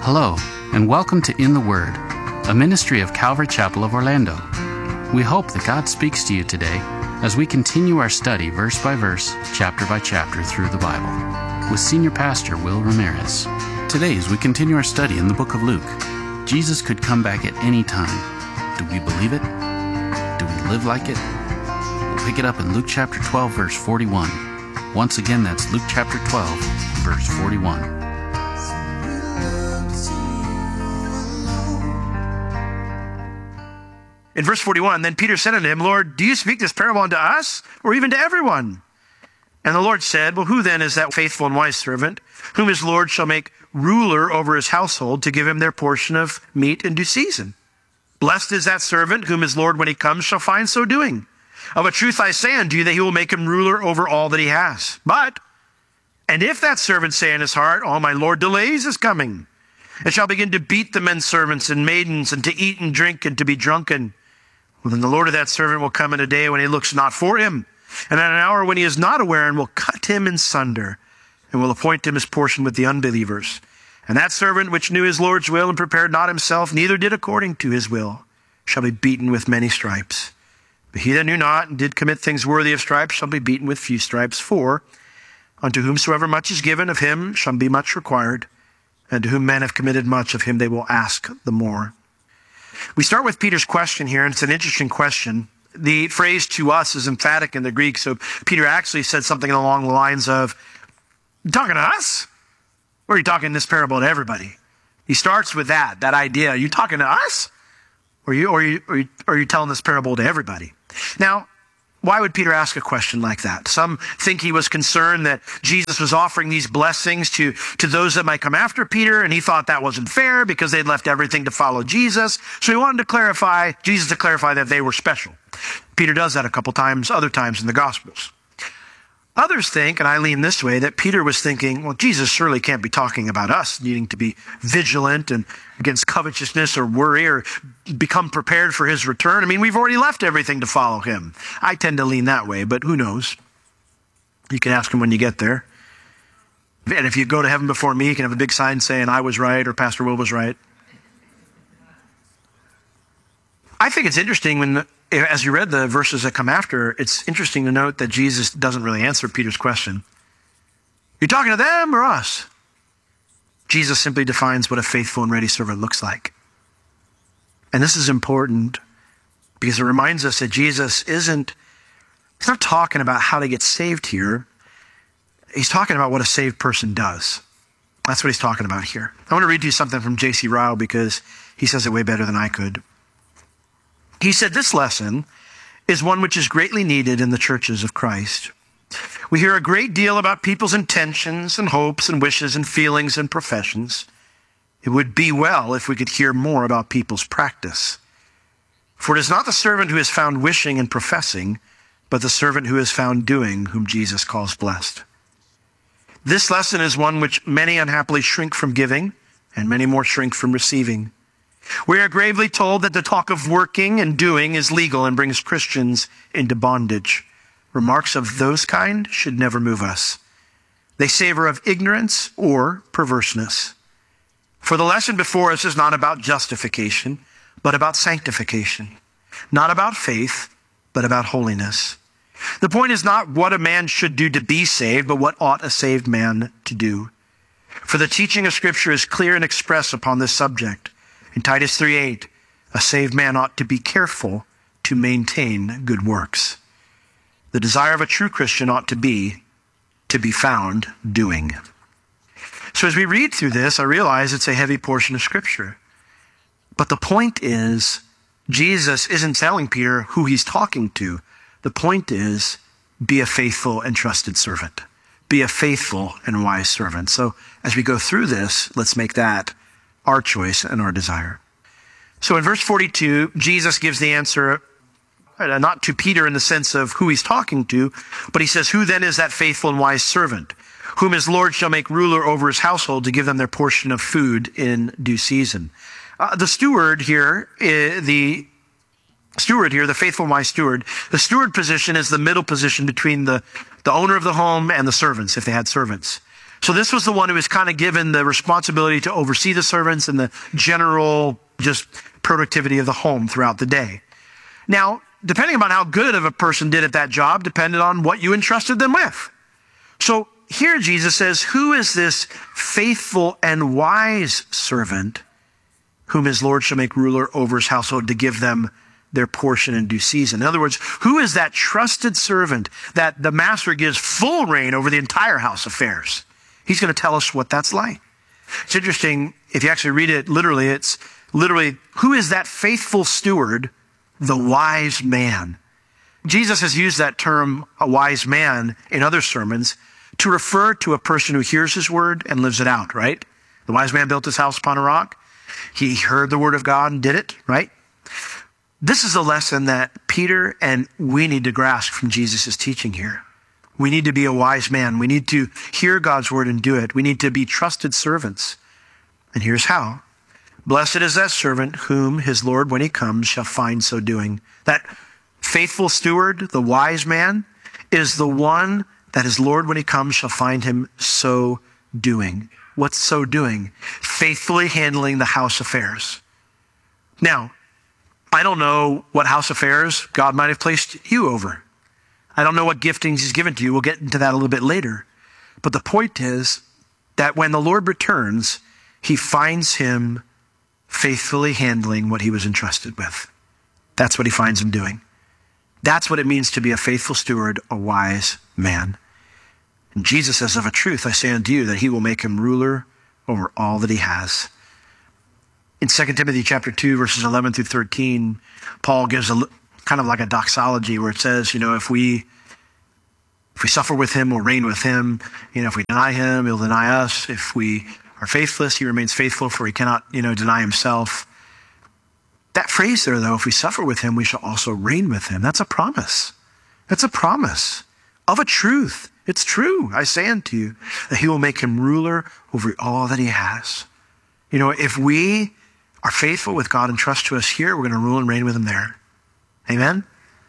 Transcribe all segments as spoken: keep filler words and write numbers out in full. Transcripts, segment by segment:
Hello, and welcome to In the Word, a ministry of Calvary Chapel of Orlando. We hope that God speaks to you today as we continue our study verse by verse, chapter by chapter through the Bible, with Senior Pastor Will Ramirez. Today, as we continue our study in the book of Luke, Jesus could come back at any time. Do we believe it? Do we live like it? We'll pick it up in Luke chapter twelve, verse forty-one. Once again, that's Luke chapter twelve, verse forty-one. In verse forty-one, then Peter said unto him, Lord, do you speak this parable unto us, or even to everyone? And the Lord said, well, who then is that faithful and wise servant, whom his Lord shall make ruler over his household to give him their portion of meat in due season? Blessed is that servant, whom his Lord, when he comes, shall find so doing. Of a truth I say unto you, that he will make him ruler over all that he has. But, and if that servant say in his heart, oh, my Lord delays his coming, and shall begin to beat the men servants and maidens, and to eat and drink, and to be drunken, well, then the Lord of that servant will come in a day when he looks not for him, and at an hour when he is not aware, and will cut him in sunder, and will appoint him his portion with the unbelievers. And that servant which knew his Lord's will, and prepared not himself, neither did according to his will, shall be beaten with many stripes. But he that knew not, and did commit things worthy of stripes, shall be beaten with few stripes. For unto whomsoever much is given, of him shall be much required, and to whom men have committed much, of him they will ask the more. We start with Peter's question here, and it's an interesting question. The phrase to us is emphatic in the Greek, so Peter actually said something along the lines of, you talking to us? Or are you talking this parable to everybody? He starts with that, that idea. Are you talking to us? Or are you, or are you, or are you, or are you telling this parable to everybody? Now, why would Peter ask a question like that? Some think he was concerned that Jesus was offering these blessings to, to those that might come after Peter, and he thought that wasn't fair because they'd left everything to follow Jesus. So he wanted to clarify, Jesus to clarify that they were special. Peter does that a couple times, other times in the Gospels. Others think, and I lean this way, that Peter was thinking, well, Jesus surely can't be talking about us needing to be vigilant and against covetousness or worry or become prepared for his return. I mean, we've already left everything to follow him. I tend to lean that way, but who knows? You can ask him when you get there. And if you go to heaven before me, you can have a big sign saying I was right or Pastor Will was right. I think it's interesting when, as you read the verses that come after, it's interesting to note that Jesus doesn't really answer Peter's question. You talking to them or us? Jesus simply defines what a faithful and ready servant looks like. And this is important because it reminds us that Jesus isn't, he's not talking about how to get saved here. He's talking about what a saved person does. That's what he's talking about here. I want to read to you something from J C Ryle because he says it way better than I could. He said, this lesson is one which is greatly needed in the churches of Christ. We hear a great deal about people's intentions and hopes and wishes and feelings and professions. It would be well if we could hear more about people's practice. For it is not the servant who is found wishing and professing, but the servant who is found doing, whom Jesus calls blessed. This lesson is one which many unhappily shrink from giving, and many more shrink from receiving. We are gravely told that the talk of working and doing is legal and brings Christians into bondage. Remarks of those kind should never move us. They savor of ignorance or perverseness. For the lesson before us is not about justification, but about sanctification. Not about faith, but about holiness. The point is not what a man should do to be saved, but what ought a saved man to do. For the teaching of Scripture is clear and express upon this subject. In Titus three eight, a saved man ought to be careful to maintain good works. The desire of a true Christian ought to be to be found doing. So as we read through this, I realize it's a heavy portion of Scripture. But the point is, Jesus isn't telling Peter who he's talking to. The point is, be a faithful and trusted servant. Be a faithful and wise servant. So as we go through this, let's make that our choice and our desire. So in verse forty-two, Jesus gives the answer, uh, not to Peter in the sense of who he's talking to, but he says, who then is that faithful and wise servant, whom his Lord shall make ruler over his household to give them their portion of food in due season? Uh, the steward here, uh, the steward here, the faithful and wise steward, the steward position is the middle position between the, the owner of the home and the servants, if they had servants. So this was the one who was kind of given the responsibility to oversee the servants and the general just productivity of the home throughout the day. Now, depending upon how good of a person did at that job, depended on what you entrusted them with. So here Jesus says, who is this faithful and wise servant whom his Lord shall make ruler over his household to give them their portion in due season? In other words, who is that trusted servant that the master gives full reign over the entire house affairs? He's going to tell us what that's like. It's interesting, if you actually read it literally, it's literally, who is that faithful steward, the wise man? Jesus has used that term, a wise man, in other sermons to refer to a person who hears his word and lives it out, right? The wise man built his house upon a rock. He heard the word of God and did it, right? This is a lesson that Peter and we need to grasp from Jesus' teaching here. We need to be a wise man. We need to hear God's word and do it. We need to be trusted servants. And here's how. Blessed is that servant whom his Lord, when he comes, shall find so doing. That faithful steward, the wise man, is the one that his Lord, when he comes, shall find him so doing. What's so doing? Faithfully handling the house affairs. Now, I don't know what house affairs God might have placed you over. I don't know what giftings he's given to you. We'll get into that a little bit later. But the point is that when the Lord returns, he finds him faithfully handling what he was entrusted with. That's what he finds him doing. That's what it means to be a faithful steward, a wise man. And Jesus says, of a truth, I say unto you that he will make him ruler over all that he has. In Second Timothy chapter two, verses eleven through thirteen, Paul gives a kind of like a doxology where it says, you know, if we if we suffer with him, we'll reign with him. You know, if we deny him, he'll deny us. If we are faithless, he remains faithful, for he cannot, you know, deny himself. That phrase there, though, if we suffer with him, we shall also reign with him. That's a promise. That's a promise of a truth. It's true, I say unto you, that he will make him ruler over all that he has. You know, if we are faithful with God and trust to us here, we're going to rule and reign with him there. Amen?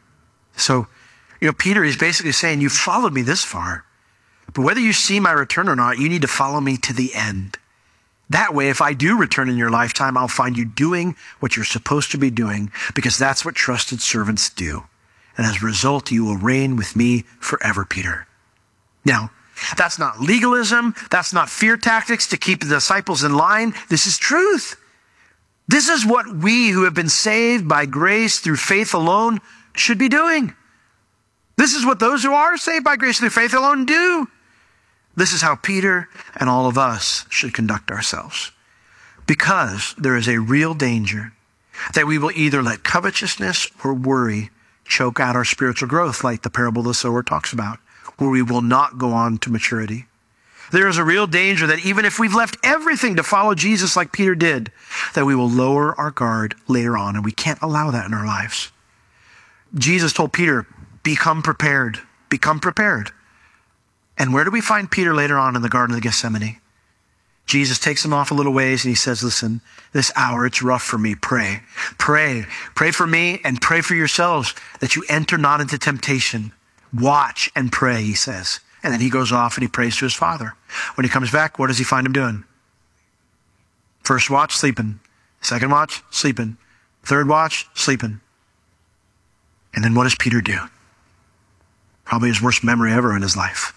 So, you know, Peter is basically saying, you've followed me this far, but whether you see my return or not, you need to follow me to the end. That way, if I do return in your lifetime, I'll find you doing what you're supposed to be doing, because that's what trusted servants do. And as a result, you will reign with me forever, Peter. Now, that's not legalism. That's not fear tactics to keep the disciples in line. This is truth. This is what we who have been saved by grace through faith alone should be doing. This is what those who are saved by grace through faith alone do. This is how Peter and all of us should conduct ourselves. Because there is a real danger that we will either let covetousness or worry choke out our spiritual growth, like the parable of the sower talks about, where we will not go on to maturity. There is a real danger that even if we've left everything to follow Jesus like Peter did, that we will lower our guard later on, and we can't allow that in our lives. Jesus told Peter, become prepared, become prepared. And where do we find Peter later on in the Garden of Gethsemane? Jesus takes him off a little ways and he says, listen, this hour, it's rough for me. Pray, pray, pray for me and pray for yourselves that you enter not into temptation. Watch and pray, he says. And then he goes off and he prays to his Father. When he comes back, what does he find him doing? First watch, sleeping. Second watch, sleeping. Third watch, sleeping. And then what does Peter do? Probably his worst memory ever in his life.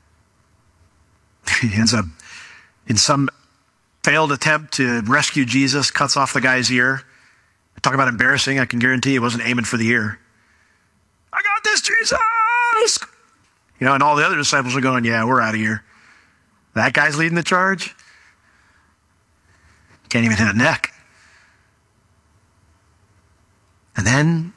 He ends up in some failed attempt to rescue Jesus, cuts off the guy's ear. Talk about embarrassing. I can guarantee he wasn't aiming for the ear. I got this, Jesus! You know, and all the other disciples are going, yeah, we're out of here. That guy's leading the charge. Can't even hit a neck. And then,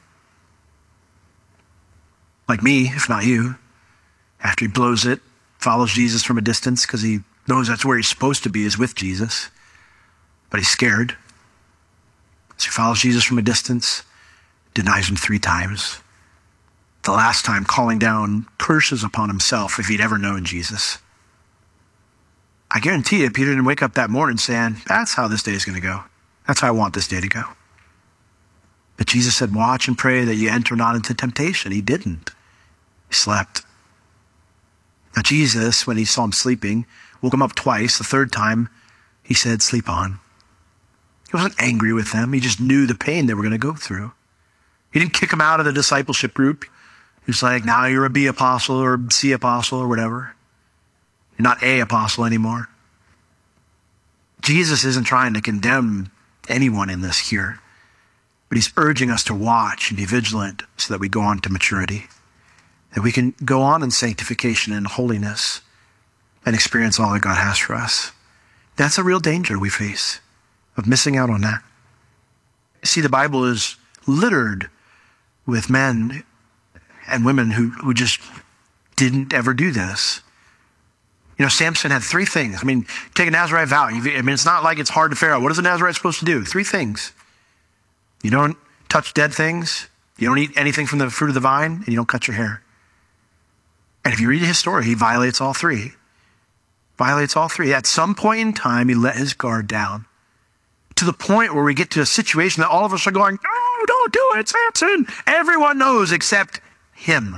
like me, if not you, after he blows it, follows Jesus from a distance because he knows that's where he's supposed to be, is with Jesus. But he's scared. So he follows Jesus from a distance, denies him three times. The last time calling down curses upon himself if he'd ever known Jesus. I guarantee you, Peter didn't wake up that morning saying, that's how this day is going to go. That's how I want this day to go. But Jesus said, watch and pray that you enter not into temptation. He didn't. He slept. Now Jesus, when he saw him sleeping, woke them up twice. The third time, he said, sleep on. He wasn't angry with them. He just knew the pain they were going to go through. He didn't kick them out of the discipleship group. He was like, now you're a B apostle or C apostle or whatever. You're not A apostle anymore. Jesus isn't trying to condemn anyone in this here, but he's urging us to watch and be vigilant so that we go on to maturity, that we can go on in sanctification and holiness and experience all that God has for us. That's a real danger we face of missing out on that. See, the Bible is littered with men and women who, who just didn't ever do this. You know, Samson had three things. I mean, take a Nazirite vow. I mean, it's not like it's hard to figure out. What is a Nazirite supposed to do? Three things. You don't touch dead things. You don't eat anything from the fruit of the vine. And you don't cut your hair. And if you read his story, he violates all three. Violates all three. At some point in time, he let his guard down. To the point where we get to a situation that all of us are going, no, don't do it, Samson. Everyone knows except him.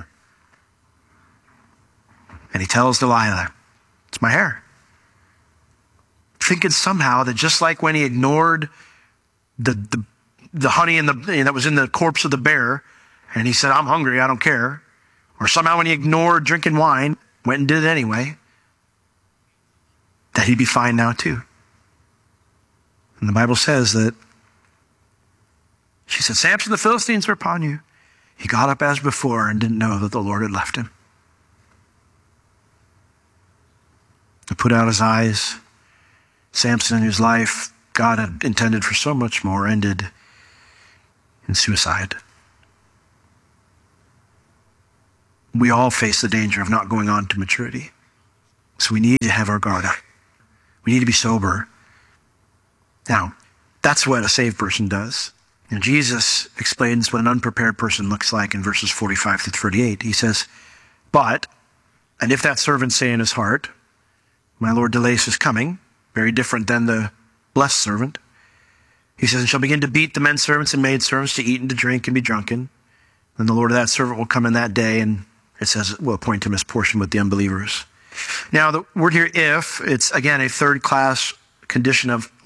And he tells Delilah, it's my hair. Thinking somehow that just like when he ignored the the, the honey in the, that was in the corpse of the bear, and he said, I'm hungry, I don't care. Or somehow when he ignored drinking wine, went and did it anyway, that he'd be fine now too. And the Bible says that she said, Samson, the Philistines are upon you. He got up as before and didn't know that the Lord had left him. To put out his eyes, Samson, whose life God had intended for so much more, ended in suicide. We all face the danger of not going on to maturity. So we need to have our guard up. We need to be sober. Now, that's what a saved person does. And Jesus explains what an unprepared person looks like in verses forty-five through thirty-eight. He says, but, and if that servant say in his heart, my Lord delays his coming, very different than the blessed servant. He says, and shall begin to beat the men servants and maid servants to eat and to drink and be drunken. Then the Lord of that servant will come in that day, and it says, will appoint him his portion with the unbelievers. Now, the word here, if, it's again a third class condition of